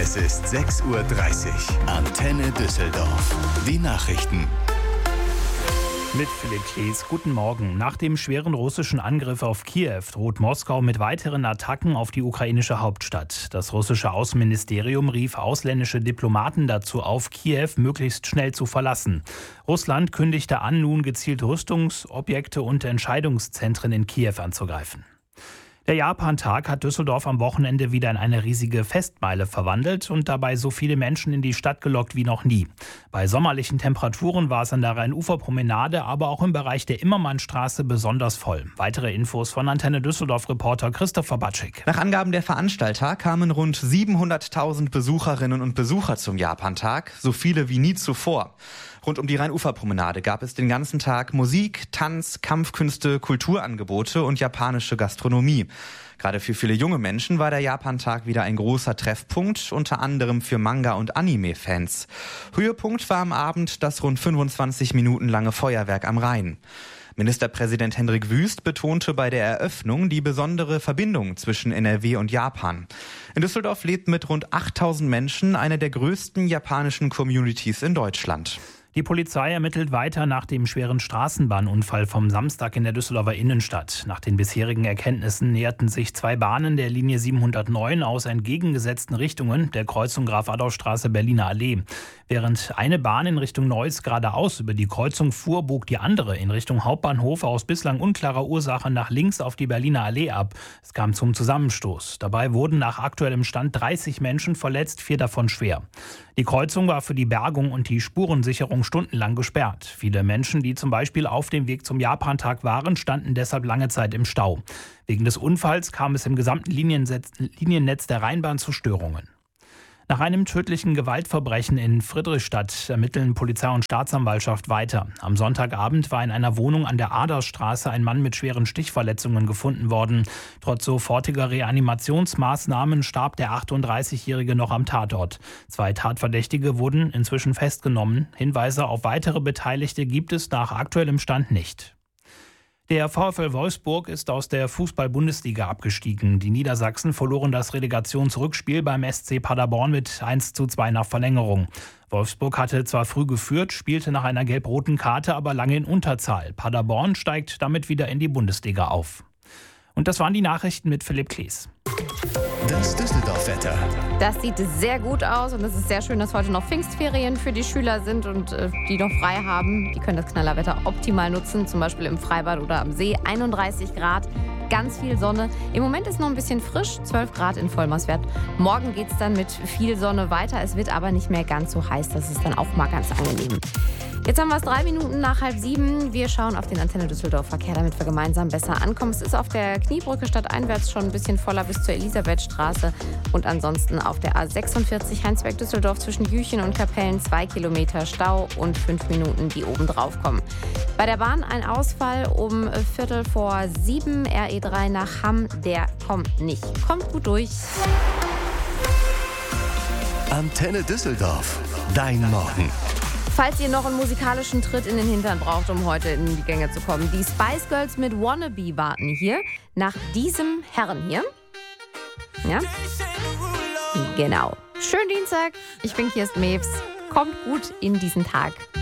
Es ist 6:30 Uhr. Antenne Düsseldorf. Die Nachrichten. Mit Philipp Klees, guten Morgen. Nach dem schweren russischen Angriff auf Kiew droht Moskau mit weiteren Attacken auf die ukrainische Hauptstadt. Das russische Außenministerium rief ausländische Diplomaten dazu auf, Kiew möglichst schnell zu verlassen. Russland kündigte an, nun gezielt Rüstungsobjekte und Entscheidungszentren in Kiew anzugreifen. Der Japan-Tag hat Düsseldorf am Wochenende wieder in eine riesige Festmeile verwandelt und dabei so viele Menschen in die Stadt gelockt wie noch nie. Bei sommerlichen Temperaturen war es an der Rhein-Ufer-Promenade, aber auch im Bereich der Immermannstraße besonders voll. Weitere Infos von Antenne Düsseldorf-Reporter Christopher Batschik. Nach Angaben der Veranstalter kamen rund 700.000 Besucherinnen und Besucher zum Japan-Tag, so viele wie nie zuvor. Rund um die Rhein-Ufer-Promenade gab es den ganzen Tag Musik, Tanz, Kampfkünste, Kulturangebote und japanische Gastronomie. Gerade für viele junge Menschen war der Japan-Tag wieder ein großer Treffpunkt, unter anderem für Manga- und Anime-Fans. Höhepunkt war am Abend das rund 25 Minuten lange Feuerwerk am Rhein. Ministerpräsident Hendrik Wüst betonte bei der Eröffnung die besondere Verbindung zwischen NRW und Japan. In Düsseldorf lebt mit rund 8.000 Menschen eine der größten japanischen Communities in Deutschland. Die Polizei ermittelt weiter nach dem schweren Straßenbahnunfall vom Samstag in der Düsseldorfer Innenstadt. Nach den bisherigen Erkenntnissen näherten sich zwei Bahnen der Linie 709 aus entgegengesetzten Richtungen der Kreuzung Graf-Adolf-Straße Berliner Allee. Während eine Bahn in Richtung Neuss geradeaus über die Kreuzung fuhr, bog die andere in Richtung Hauptbahnhof aus bislang unklarer Ursache nach links auf die Berliner Allee ab. Es kam zum Zusammenstoß. Dabei wurden nach aktuellem Stand 30 Menschen verletzt, 4 davon schwer. Die Kreuzung war für die Bergung und die Spurensicherung stundenlang gesperrt. Viele Menschen, die zum Beispiel auf dem Weg zum Japan-Tag waren, standen deshalb lange Zeit im Stau. Wegen des Unfalls kam es im gesamten Liniennetz der Rheinbahn zu Störungen. Nach einem tödlichen Gewaltverbrechen in Friedrichstadt ermitteln Polizei und Staatsanwaltschaft weiter. Am Sonntagabend war in einer Wohnung an der Aderstraße ein Mann mit schweren Stichverletzungen gefunden worden. Trotz sofortiger Reanimationsmaßnahmen starb der 38-Jährige noch am Tatort. 2 Tatverdächtige wurden inzwischen festgenommen. Hinweise auf weitere Beteiligte gibt es nach aktuellem Stand nicht. Der VfL Wolfsburg ist aus der Fußball-Bundesliga abgestiegen. Die Niedersachsen verloren das Relegationsrückspiel beim SC Paderborn mit 1:2 nach Verlängerung. Wolfsburg hatte zwar früh geführt, spielte nach einer gelb-roten Karte aber lange in Unterzahl. Paderborn steigt damit wieder in die Bundesliga auf. Und das waren die Nachrichten mit Philipp Klees. Das Düsseldorf-Wetter. Das sieht sehr gut aus und es ist sehr schön, dass heute noch Pfingstferien für die Schüler sind und die noch frei haben. Die können das Knallerwetter optimal nutzen, zum Beispiel im Freibad oder am See. 31 Grad, ganz viel Sonne. Im Moment ist noch ein bisschen frisch, 12 Grad in Vollmarswert. Morgen geht es dann mit viel Sonne weiter. Es wird aber nicht mehr ganz so heiß, das ist dann auch mal ganz angenehm. Jetzt haben wir es 3 Minuten nach 6:30. Wir schauen auf den Antenne Düsseldorf-Verkehr, damit wir gemeinsam besser ankommen. Es ist auf der Kniebrücke stadteinwärts schon ein bisschen voller bis zur Elisabethstraße. Und ansonsten auf der A46 Heinsberg-Düsseldorf zwischen Jüchen und Kapellen 2 Kilometer Stau und 5 Minuten, die oben drauf kommen. Bei der Bahn ein Ausfall um 6:45 RE3 nach Hamm. Der kommt nicht. Kommt gut durch. Antenne Düsseldorf. Dein Morgen. Falls ihr noch einen musikalischen Tritt in den Hintern braucht, um heute in die Gänge zu kommen, die Spice Girls mit Wannabe warten hier nach diesem Herren hier. Ja? Genau. Schönen Dienstag. Ich bin Kirsten Mewes. Kommt gut in diesen Tag.